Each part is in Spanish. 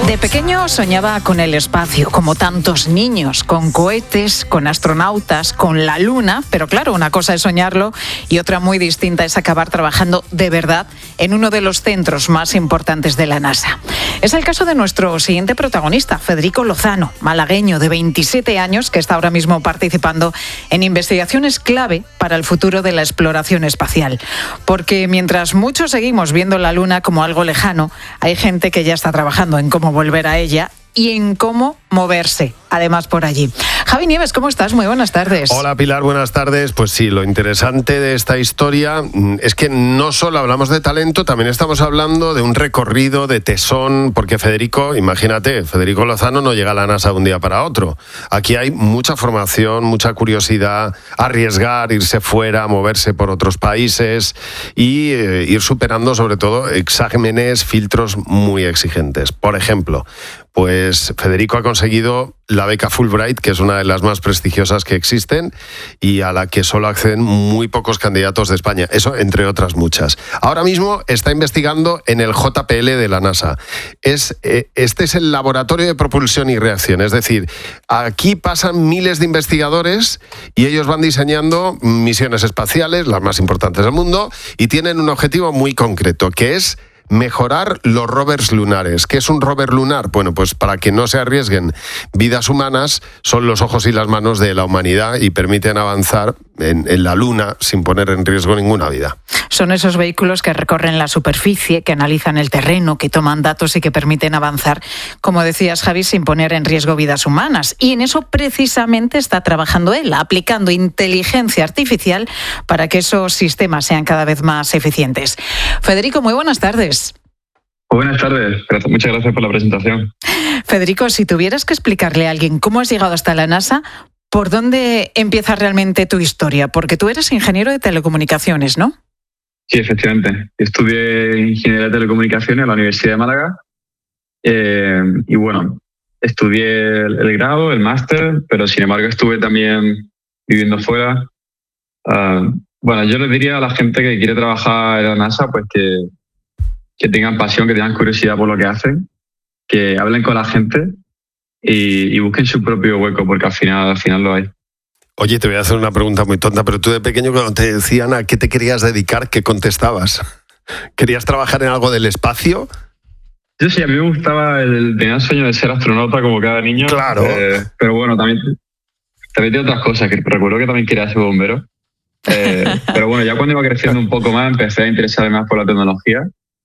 De pequeño soñaba con el espacio, como tantos niños, con cohetes, con astronautas, con la luna, pero claro, una cosa es soñarlo y otra muy distinta es acabar trabajando de verdad en uno de los centros más importantes de la NASA. Es el caso de nuestro siguiente protagonista, Federico Lozano, malagueño de 27 años, que está ahora mismo participando en investigaciones clave para el futuro de la exploración espacial. Porque mientras muchos seguimos viendo la luna como algo lejano, hay gente que ya está trabajando en cómo volver a ella y en cómo moverse, además, por allí. Javi Nieves, ¿cómo estás? Muy buenas tardes. Hola, Pilar, buenas tardes. Pues sí, lo interesante de esta historia es que no solo hablamos de talento, también estamos hablando de un recorrido, de tesón, porque Federico, imagínate, Federico Lozano no llega a la NASA de un día para otro. Aquí hay mucha formación, mucha curiosidad, arriesgar, irse fuera, moverse por otros países y ir superando, sobre todo, exámenes, filtros muy exigentes. Por ejemplo, pues Federico ha conseguido la beca Fulbright, que es una de las más prestigiosas que existen y a la que solo acceden muy pocos candidatos de España. Eso entre otras muchas. Ahora mismo está investigando en el JPL de la NASA. Este es el Laboratorio de Propulsión y Reacción. Es decir, aquí pasan miles de investigadores y ellos van diseñando misiones espaciales, las más importantes del mundo, y tienen un objetivo muy concreto, que es mejorar los rovers lunares. ¿Qué es un rover lunar? Bueno, pues para que no se arriesguen vidas humanas, son los ojos y las manos de la humanidad y permiten avanzar en la luna sin poner en riesgo ninguna vida. Son esos vehículos que recorren la superficie, que analizan el terreno, que toman datos y que permiten avanzar, como decías, Javi, sin poner en riesgo vidas humanas. Y en eso precisamente está trabajando él, aplicando inteligencia artificial para que esos sistemas sean cada vez más eficientes. Federico, muy buenas tardes. Buenas tardes, muchas gracias por la presentación. Federico, si tuvieras que explicarle a alguien cómo has llegado hasta la NASA, ¿por dónde empieza realmente tu historia? Porque tú eres ingeniero de telecomunicaciones, ¿no? Sí, efectivamente. Estudié ingeniería de telecomunicaciones en la Universidad de Málaga y bueno, estudié el grado, el máster, pero sin embargo estuve también viviendo fuera. Bueno, yo les diría a la gente que quiere trabajar en la NASA pues que tengan pasión, que tengan curiosidad por lo que hacen, que hablen con la gente y busquen su propio hueco, porque al final lo hay. Oye, te voy a hacer una pregunta muy tonta, pero tú de pequeño cuando te decían a qué te querías dedicar, ¿qué contestabas? ¿Querías trabajar en algo del espacio? Yo sí, a mí me gustaba tenía el sueño de ser astronauta como cada niño. Claro. Pero bueno, también tiene otras cosas, que recuerdo que también quería ser bombero. Pero bueno, ya cuando iba creciendo un poco más, empecé a interesarme más por la tecnología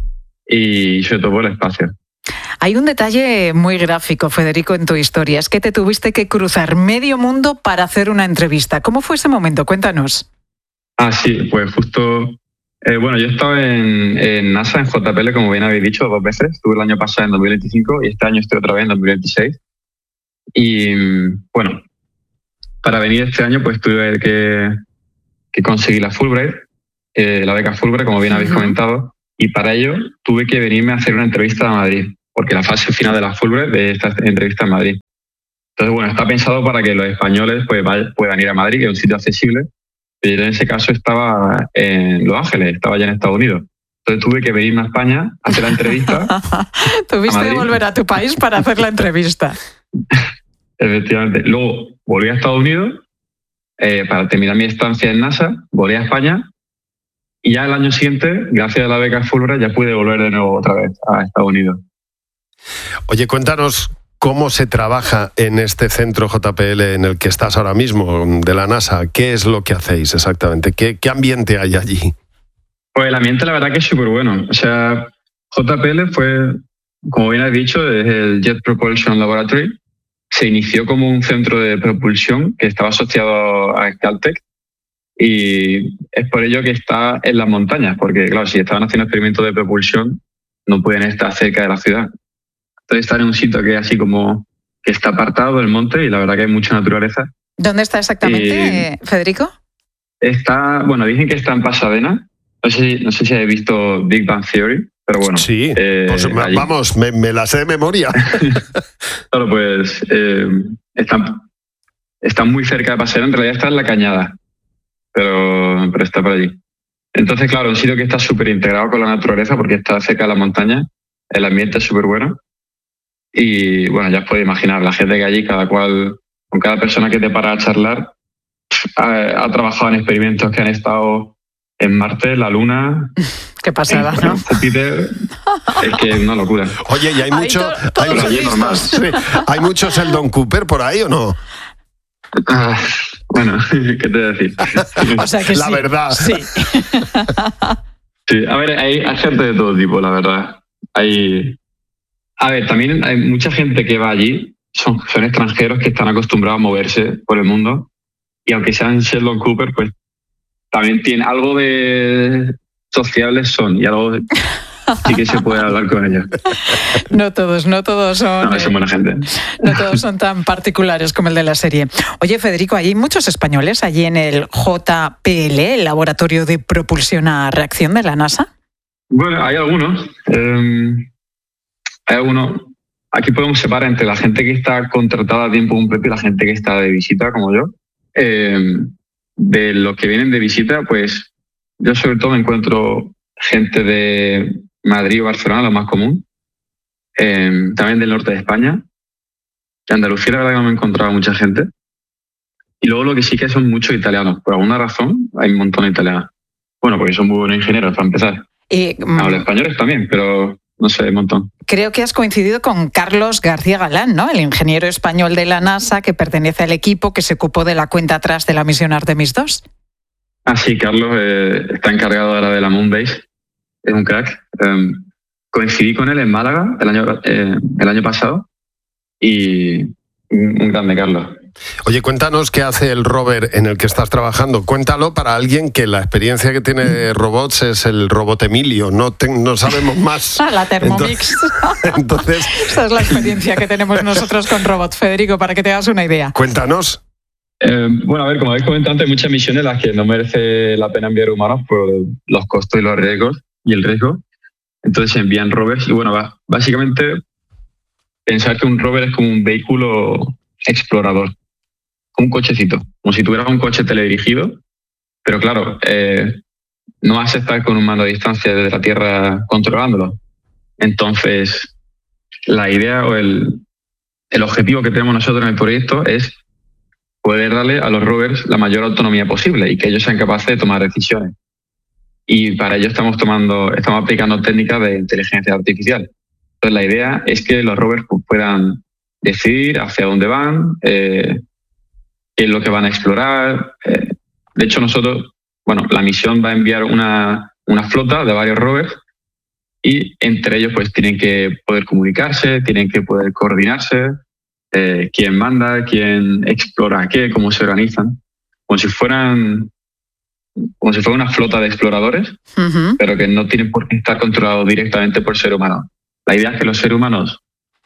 y sobre todo por el espacio. Hay un detalle muy gráfico, Federico, en tu historia. Es que te tuviste que cruzar medio mundo para hacer una entrevista. ¿Cómo fue ese momento? Cuéntanos. Sí, pues justo... bueno, yo estaba en NASA, en JPL, como bien habéis dicho, 2 veces. Estuve el año pasado en 2025 y este año estoy otra vez en 2026. Y bueno, para venir este año pues tuve que conseguir la Fulbright, la beca Fulbright, como bien habéis comentado. Y para ello tuve que venirme a hacer una entrevista a Madrid, porque la fase final de la Fulbright de esta entrevista en Madrid. Entonces, bueno, está pensado para que los españoles pues, puedan ir a Madrid, que es un sitio accesible. Pero en ese caso estaba en Los Ángeles, estaba ya en Estados Unidos. Entonces tuve que venirme a España a hacer la entrevista. Tuviste que volver a tu país para hacer la entrevista. Efectivamente. Luego volví a Estados Unidos para terminar mi estancia en NASA, volví a España. Y ya el año siguiente, gracias a la beca Fulbright, ya pude volver de nuevo otra vez a Estados Unidos. Oye, cuéntanos cómo se trabaja en este centro JPL en el que estás ahora mismo, de la NASA. ¿Qué es lo que hacéis exactamente? ¿Qué ambiente hay allí? Pues el ambiente la verdad que es súper bueno. O sea, JPL fue, como bien has dicho, es el Jet Propulsion Laboratory. Se inició como un centro de propulsión que estaba asociado a Caltech. Y es por ello que está en las montañas, porque claro, si estaban haciendo experimentos de propulsión, no pueden estar cerca de la ciudad. Entonces están en un sitio que así como que está apartado del monte y la verdad que hay mucha naturaleza. ¿Dónde está exactamente, Federico? Está, bueno, dicen que está en Pasadena. No sé si habéis visto Big Bang Theory, pero bueno. Sí, pues vamos, me la sé de memoria. Claro, pues está muy cerca de Pasadena, en realidad está en La Cañada. Pero está por allí. Entonces, claro, un sitio que está súper integrado con la naturaleza porque está cerca de la montaña, el ambiente es súper bueno Y bueno, ya os podéis imaginar, la gente que allí, con cada persona que te para a charlar, ha trabajado en experimentos que han estado en Marte, la Luna. Qué pasada, ¿no? Júpiter. Es que es una locura. Oye, ¿y hay hay mucho Sheldon Cooper por ahí o no? Bueno, ¿qué te voy a decir? O sea que la verdad. Sí. Sí, a ver, hay gente de todo tipo, la verdad. También hay mucha gente que va allí, son extranjeros que están acostumbrados a moverse por el mundo, y aunque sean Sheldon Cooper, pues también tiene algo de sociables y algo sí que se puede hablar con ellos. No todos son... No, son buena gente. No todos son tan particulares como el de la serie. Oye, Federico, ¿hay muchos españoles allí en el JPL, el Laboratorio de Propulsión a Reacción de la NASA? Bueno, hay algunos. Aquí podemos separar entre la gente que está contratada a tiempo completo y la gente que está de visita, como yo. De los que vienen de visita, pues yo sobre todo me encuentro gente de Madrid o Barcelona, lo más común. También del norte de España. De Andalucía, la verdad que no me he encontrado mucha gente. Y luego lo que sí que son muchos italianos. Por alguna razón hay un montón de italianos. Bueno, porque son muy buenos ingenieros, para empezar. Los españoles también, pero no sé, un montón. Creo que has coincidido con Carlos García Galán, ¿no? El ingeniero español de la NASA que pertenece al equipo que se ocupó de la cuenta atrás de la misión Artemis II. Ah, sí, Carlos está encargado ahora de la Moonbase. Es un crack. Coincidí con él en Málaga el año pasado y un grande, Carlos. Oye, cuéntanos qué hace el rover en el que estás trabajando. Cuéntalo para alguien que la experiencia que tiene de robots es el robot Emilio. No sabemos más. La Thermomix. Entonces, esa es la experiencia que tenemos nosotros con robots, Federico, para que te hagas una idea. Cuéntanos. Bueno, a ver, como habéis comentado antes, hay muchas misiones en las que no merece la pena enviar humanos por los costos y los riesgos y el riesgo. Entonces se envían rovers y bueno, básicamente pensar que un rover es como un vehículo explorador, un cochecito, como si tuvieras un coche teledirigido, pero claro, no vas a estar con un mando a distancia desde la Tierra controlándolo. Entonces, la idea o el objetivo que tenemos nosotros en el proyecto es poder darle a los rovers la mayor autonomía posible y que ellos sean capaces de tomar decisiones. Y para ello estamos aplicando técnicas de inteligencia artificial. Entonces, la idea es que los rovers puedan decidir hacia dónde van, qué es lo que van a explorar. De hecho, la misión va a enviar una flota de varios rovers y entre ellos pues tienen que poder comunicarse, tienen que poder coordinarse, quién manda, quién explora qué, cómo se organizan, como si fuera una flota de exploradores, pero que no tienen por qué estar controlados directamente por el ser humano. La idea es que los seres humanos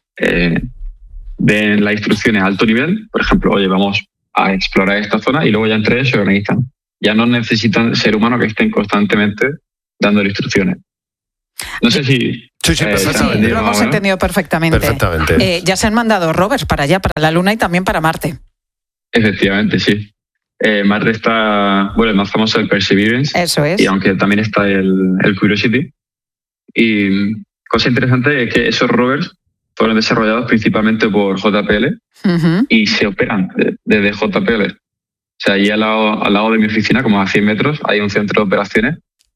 den las instrucciones a alto nivel, por ejemplo, oye, vamos a explorar esta zona y luego ya entre ellos se organizan. Ya no necesitan ser humanos que estén constantemente dando instrucciones. No sé si... Sí, perfectamente. Lo hemos entendido perfectamente. Ya se han mandado rovers para allá, para la Luna y también para Marte. Efectivamente, sí. Marte está... Bueno, el más famoso es el Perseverance. Eso es. Y aunque también está el Curiosity. Y cosa interesante es que esos rovers fueron desarrollados principalmente por JPL y se operan desde JPL. O sea, allí al lado de mi oficina, como a 100 metros, hay un centro de operaciones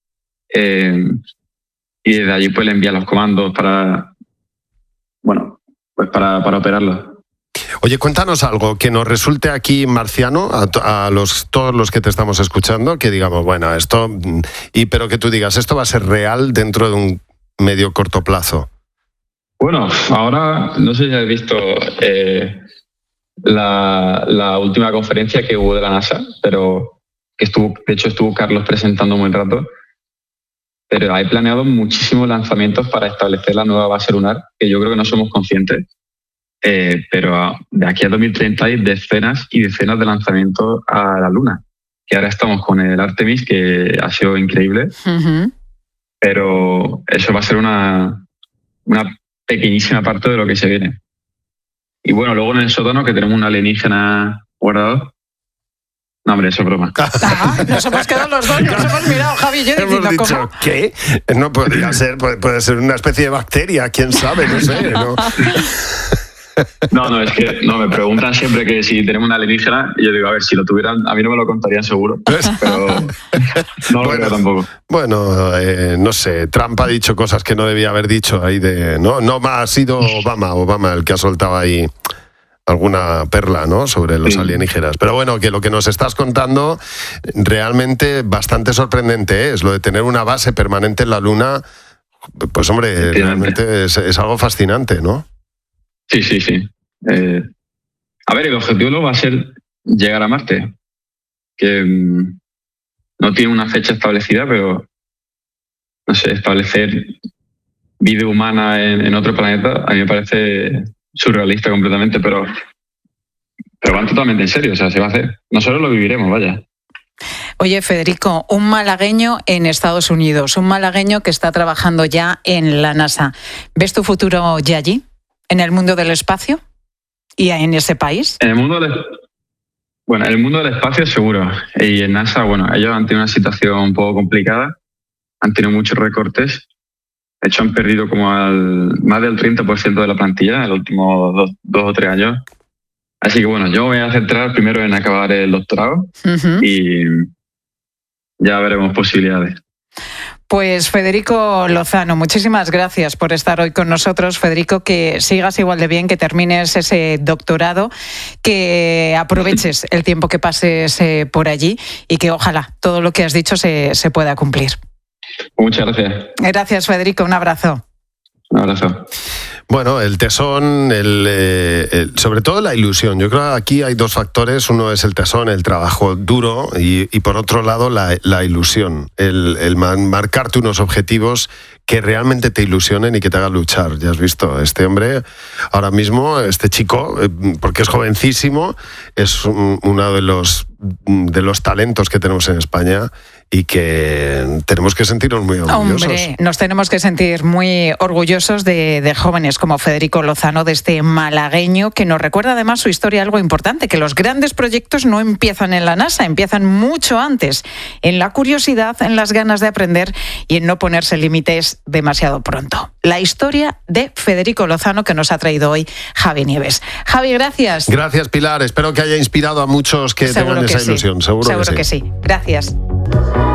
y desde allí pues le envían los comandos para operarlos. Oye, cuéntanos algo que nos resulte aquí marciano a todos los que te estamos escuchando, que digamos, bueno, esto, pero que tú digas, esto va a ser real dentro de un medio corto plazo. Bueno, ahora no sé si has visto la última conferencia que hubo de la NASA, pero que estuvo Carlos presentando un buen rato. Pero hay planeado muchísimos lanzamientos para establecer la nueva base lunar, que yo creo que no somos conscientes. Pero de aquí a 2030 hay decenas y decenas de lanzamientos a la Luna. Que ahora estamos con el Artemis, que ha sido increíble. Pero eso va a ser una pequeñísima parte de lo que se viene. Y bueno, luego en el sótano, que tenemos un alienígena guardado, No, hombre, eso es broma. Nos hemos quedado los dos, nos hemos mirado, Javi y yo diciendo, hemos dicho, ¿cómo? ¿qué? No podría ser, puede ser una especie de bacteria, quién sabe, no sé, ¿no? No, es que me preguntan siempre que si tenemos una alienígena y yo digo, a ver, si lo tuvieran, a mí no me lo contarían seguro, pero no lo creo tampoco. Bueno, no sé, Trump ha dicho cosas que no debía haber dicho ahí no ha sido Obama el que ha soltado ahí alguna perla, ¿no?, sobre los alienígenas. Pero bueno, que lo que nos estás contando realmente bastante sorprendente es lo de tener una base permanente en la Luna. Pues hombre, realmente es algo fascinante, ¿no? Sí. A ver, el objetivo va a ser llegar a Marte, que no tiene una fecha establecida, pero no sé, establecer vida humana en otro planeta a mí me parece surrealista completamente, pero van totalmente en serio, o sea, se va a hacer. Nosotros lo viviremos, vaya. Oye, Federico, un malagueño en Estados Unidos, un malagueño que está trabajando ya en la NASA. ¿Ves tu futuro ya allí, en el mundo del espacio y en ese país? En el mundo del espacio seguro. Y en NASA, bueno, ellos han tenido una situación un poco complicada, han tenido muchos recortes. De hecho, han perdido como más del 30% de la plantilla en los últimos 2 o 3 años. Así que bueno, yo me voy a centrar primero en acabar el doctorado y ya veremos posibilidades. Pues Federico Lozano, muchísimas gracias por estar hoy con nosotros. Federico, que sigas igual de bien, que termines ese doctorado, que aproveches el tiempo que pases por allí y que ojalá todo lo que has dicho se pueda cumplir. Muchas gracias. Gracias, Federico. Un abrazo. Un abrazo. Bueno, el tesón, sobre todo la ilusión. Yo creo que aquí hay 2 factores. Uno es el tesón, el trabajo duro, y por otro lado la ilusión. El marcarte unos objetivos que realmente te ilusionen y que te hagan luchar. Ya has visto, este hombre ahora mismo, este chico, porque es jovencísimo, es uno de los talentos que tenemos en España y que tenemos que sentirnos muy orgullosos. Hombre, nos tenemos que sentir muy orgullosos de jóvenes como Federico Lozano, de este malagueño, que nos recuerda además su historia algo importante, que los grandes proyectos no empiezan en la NASA, empiezan mucho antes, en la curiosidad, en las ganas de aprender y en no ponerse límites demasiado pronto. La historia de Federico Lozano que nos ha traído hoy Javi Nieves. Javi, gracias. Gracias, Pilar. Espero que haya inspirado a muchos que tengan esa ilusión. Seguro que sí. Gracias.